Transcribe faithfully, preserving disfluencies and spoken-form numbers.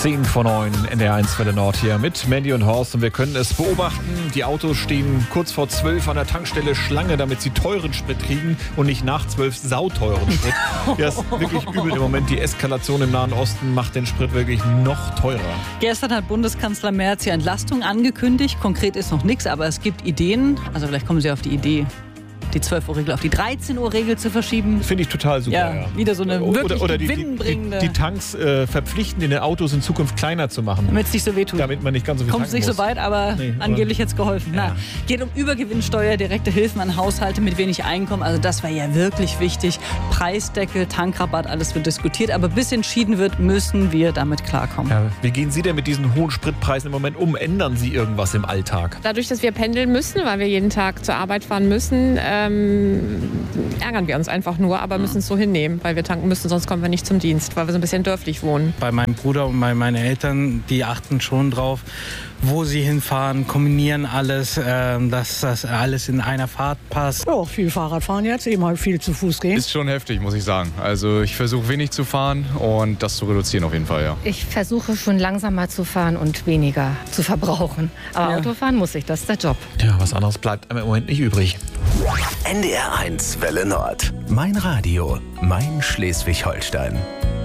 zehn vor neun, N D R eins Welle Nord hier mit Mandy und Horst. Und wir können es beobachten, die Autos stehen kurz vor zwölf an der Tankstelle Schlange, damit sie teuren Sprit kriegen und nicht nach zwölf sauteuren Sprit. Ja, ist wirklich übel im Moment. Die Eskalation im Nahen Osten macht den Sprit wirklich noch teurer. Gestern hat Bundeskanzler Merz die Entlastung angekündigt. Konkret ist noch nichts, aber es gibt Ideen. Also vielleicht kommen Sie auf die Idee, die zwölf Uhr Regel auf die dreizehn Uhr Regel zu verschieben. Finde ich total super. Ja, ja. wieder so eine wirklich oder, oder die, gewinnbringende... Die, die, die Tanks äh, verpflichten, in den Autos in Zukunft kleiner zu machen. Damit es nicht so wehtut. Damit man nicht ganz so viel Kommt es nicht muss. so weit, aber nee, angeblich jetzt geholfen. Ja. Na, geht um Übergewinnsteuer, direkte Hilfen an Haushalte mit wenig Einkommen. Also das wäre ja wirklich wichtig. Preisdeckel, Tankrabatt, alles wird diskutiert. Aber bis entschieden wird, müssen wir damit klarkommen. Ja, wie gehen Sie denn mit diesen hohen Spritpreisen im Moment um? Ändern Sie irgendwas im Alltag? Dadurch, dass wir pendeln müssen, weil wir jeden Tag zur Arbeit fahren müssen, ähm, ärgern wir uns einfach nur, aber müssen es so hinnehmen, weil wir tanken müssen, sonst kommen wir nicht zum Dienst, weil wir so ein bisschen dörflich wohnen. Bei meinem Bruder und bei meinen Eltern, die achten schon drauf, wo sie hinfahren, kombinieren alles, äh, dass das alles in einer Fahrt passt. Ja, viel Fahrrad fahren jetzt, eben halt viel zu Fuß gehen. Ist schon heftig, muss ich sagen. Also ich versuche wenig zu fahren und das zu reduzieren auf jeden Fall, ja. Ich versuche schon langsamer zu fahren und weniger zu verbrauchen. Aber Ja. Autofahren muss ich, das ist der Job. Ja, was anderes bleibt im Moment nicht übrig. N D R eins Welle Nord. Mein Radio, mein Schleswig-Holstein.